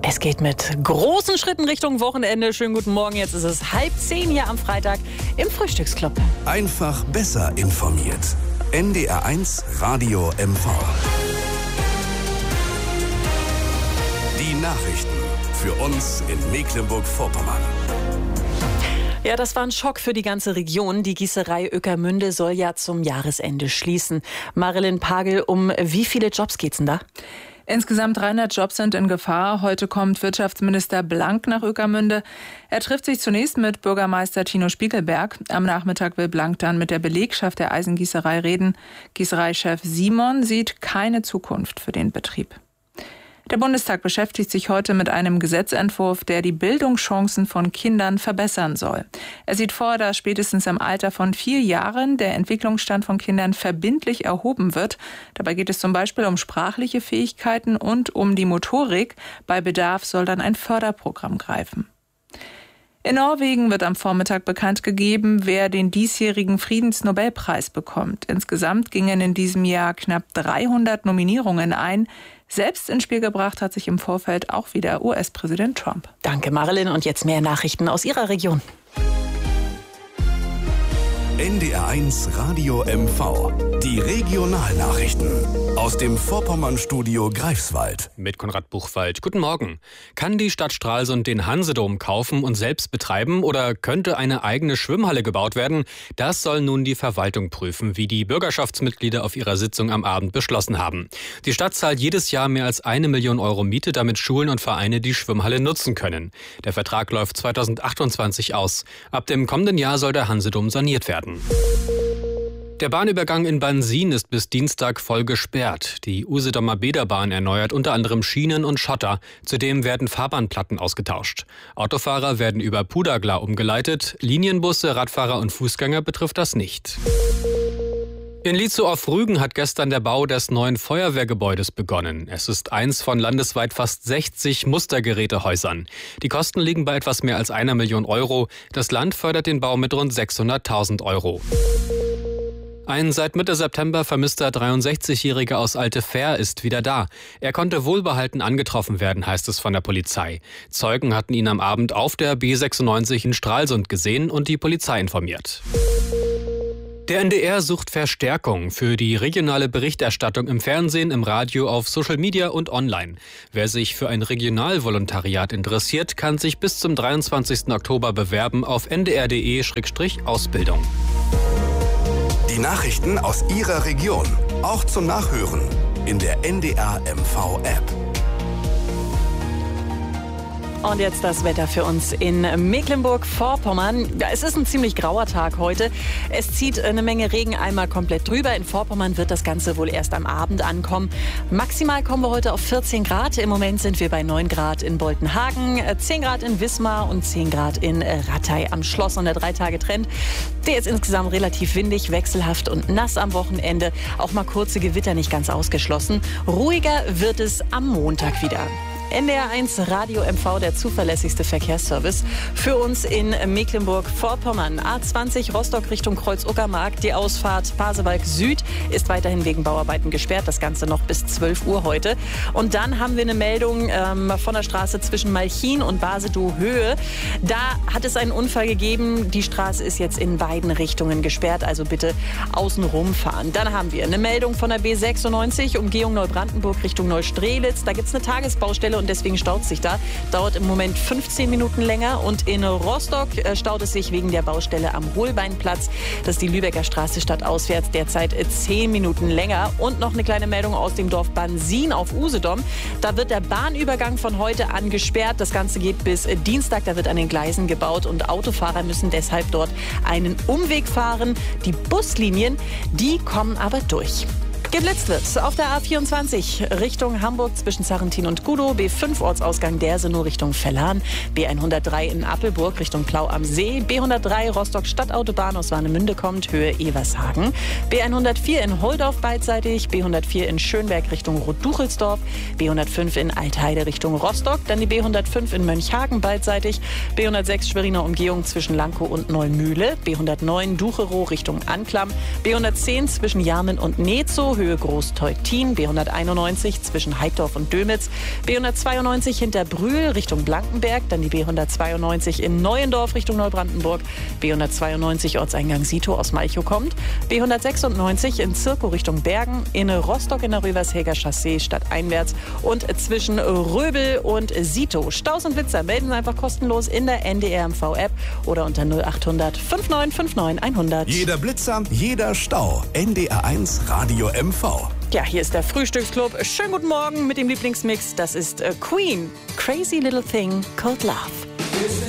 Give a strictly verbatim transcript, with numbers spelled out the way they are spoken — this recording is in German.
Es geht mit großen Schritten Richtung Wochenende. Schönen guten Morgen, jetzt ist es halb zehn hier am Freitag im Frühstücksclub. Einfach besser informiert. N D R eins Radio M V. Die Nachrichten für uns in Mecklenburg-Vorpommern. Ja, das war ein Schock für die ganze Region. Die Gießerei Ueckermünde soll ja zum Jahresende schließen. Marilyn Pagel, um wie viele Jobs geht's denn da? Insgesamt dreihundert Jobs sind in Gefahr. Heute kommt Wirtschaftsminister Blank nach Ueckermünde. Er trifft sich zunächst mit Bürgermeister Tino Spiegelberg. Am Nachmittag will Blank dann mit der Belegschaft der Eisengießerei reden. Gießereichef Simon sieht keine Zukunft für den Betrieb. Der Bundestag beschäftigt sich heute mit einem Gesetzentwurf, der die Bildungschancen von Kindern verbessern soll. Er sieht vor, dass spätestens im Alter von vier Jahren der Entwicklungsstand von Kindern verbindlich erhoben wird. Dabei geht es zum Beispiel um sprachliche Fähigkeiten und um die Motorik. Bei Bedarf soll dann ein Förderprogramm greifen. In Norwegen wird am Vormittag bekannt gegeben, wer den diesjährigen Friedensnobelpreis bekommt. Insgesamt gingen in diesem Jahr knapp dreihundert Nominierungen ein. Selbst ins Spiel gebracht hat sich im Vorfeld auch wieder U S-Präsident Trump. Danke, Marilyn. Und jetzt mehr Nachrichten aus Ihrer Region. N D R eins Radio M V. Die Regionalnachrichten aus dem Vorpommern-Studio Greifswald. Mit Konrad Buchwald. Guten Morgen. Kann die Stadt Stralsund den Hansedom kaufen und selbst betreiben oder könnte eine eigene Schwimmhalle gebaut werden? Das soll nun die Verwaltung prüfen, wie die Bürgerschaftsmitglieder auf ihrer Sitzung am Abend beschlossen haben. Die Stadt zahlt jedes Jahr mehr als eine Million Euro Miete, damit Schulen und Vereine die Schwimmhalle nutzen können. Der Vertrag läuft zweitausendachtundzwanzig aus. Ab dem kommenden Jahr soll der Hansedom saniert werden. Der Bahnübergang in Bansin ist bis Dienstag voll gesperrt. Die Usedomer Bäderbahn erneuert unter anderem Schienen und Schotter. Zudem werden Fahrbahnplatten ausgetauscht. Autofahrer werden über Puderglar umgeleitet. Linienbusse, Radfahrer und Fußgänger betrifft das nicht. In Lietzow auf Rügen hat gestern der Bau des neuen Feuerwehrgebäudes begonnen. Es ist eins von landesweit fast sechzig Mustergerätehäusern. Die Kosten liegen bei etwas mehr als einer Million Euro. Das Land fördert den Bau mit rund sechshunderttausend Euro. Ein seit Mitte September vermisster dreiundsechzigjähriger aus Altefähr ist wieder da. Er konnte wohlbehalten angetroffen werden, heißt es von der Polizei. Zeugen hatten ihn am Abend auf der B sechsundneunzig in Stralsund gesehen und die Polizei informiert. Der N D R sucht Verstärkung für die regionale Berichterstattung im Fernsehen, im Radio, auf Social Media und online. Wer sich für ein Regionalvolontariat interessiert, kann sich bis zum dreiundzwanzigsten Oktober bewerben auf n d r punkt d e slash ausbildung. Die Nachrichten aus Ihrer Region, auch zum Nachhören in der N D R M V App. Und jetzt das Wetter für uns in Mecklenburg-Vorpommern. Ja, es ist ein ziemlich grauer Tag heute. Es zieht eine Menge Regen einmal komplett drüber. In Vorpommern wird das Ganze wohl erst am Abend ankommen. Maximal kommen wir heute auf vierzehn Grad. Im Moment sind wir bei neun Grad in Boltenhagen, zehn Grad in Wismar und zehn Grad in Rattay am Schloss. Und der Drei-Tage-Trend, der ist insgesamt relativ windig, wechselhaft und nass am Wochenende. Auch mal kurze Gewitter nicht ganz ausgeschlossen. Ruhiger wird es am Montag wieder. N D R eins Radio M V, der zuverlässigste Verkehrsservice für uns in Mecklenburg-Vorpommern. A zwanzig Rostock Richtung Kreuz-Uckermark. Die Ausfahrt Pasewalk Süd ist weiterhin wegen Bauarbeiten gesperrt. Das Ganze noch bis zwölf Uhr heute. Und dann haben wir eine Meldung ähm, von der Straße zwischen Malchin und Basedow-Höhe. Da hat es einen Unfall gegeben. Die Straße ist jetzt in beiden Richtungen gesperrt. Also bitte außen rumfahren. Dann haben wir eine Meldung von der B sechsundneunzig, Umgehung Neubrandenburg Richtung Neustrelitz. Da gibt es eine Tagesbaustelle und deswegen staut sich da. Dauert im Moment fünfzehn Minuten länger. Und in Rostock staut es sich wegen der Baustelle am Holbeinplatz. Das ist die Lübecker Straße stadtauswärts, derzeit zehn Minuten länger. Und noch eine kleine Meldung aus dem Dorf Bansin auf Usedom. Da wird der Bahnübergang von heute an gesperrt. Das Ganze geht bis Dienstag. Da wird an den Gleisen gebaut und Autofahrer müssen deshalb dort einen Umweg fahren. Die Buslinien, die kommen aber durch. Geblitzt wird auf der A vierundzwanzig Richtung Hamburg zwischen Sarrentin und Gudow, B fünf Ortsausgang Dersenow Richtung Vellan, B hundertdrei in Appelburg Richtung Plau am See, B hundertdrei Rostock Stadtautobahn aus Warnemünde kommt, Höhe Evershagen, B hundertvier in Holdorf beidseitig, B hundertvier in Schönberg Richtung Roth-Duchelsdorf, B hundertfünf in Altheide Richtung Rostock, dann die B hundertfünf in Mönchhagen beidseitig, B hundertsechs Schweriner Umgehung zwischen Lankow und Neumühle, B hundertneun Ducherow Richtung Anklam, B hundertzehn zwischen Jarmen und Neetzow, Höhe Groß-Teutin, B hunderteinundneunzig zwischen Heidorf und Dömitz, B hundertzweiundneunzig hinter Brühl Richtung Blankenberg, dann die B hundertzweiundneunzig in Neuendorf Richtung Neubrandenburg, B hundertzweiundneunzig Ortseingang Sito aus Malchow kommt, B hundertsechsundneunzig in Zirkow Richtung Bergen, in Rostock in der Rövershäger Chaussee stadteinwärts und zwischen Röbel und Sito. Staus und Blitzer melden Sie einfach kostenlos in der N D R M V-App oder unter null achthundert fünfundneunzig neunundfünfzig hundert. Jeder Blitzer, jeder Stau. N D R eins Radio M V. Ja, hier ist der Frühstücksclub. Schönen guten Morgen mit dem Lieblingsmix. Das ist äh, Queen. Crazy Little Thing Called Love.